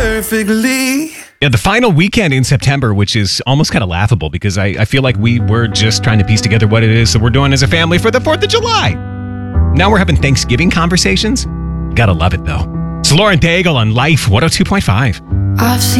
perfectly. Yeah, the final weekend in September, which is almost kind of laughable because I feel like we were just trying to piece together what it is that we're doing as a family for the 4th of July. Now we're having Thanksgiving conversations. Gotta love it, though. It's Lauren Daigle on Life 102.5. I've seen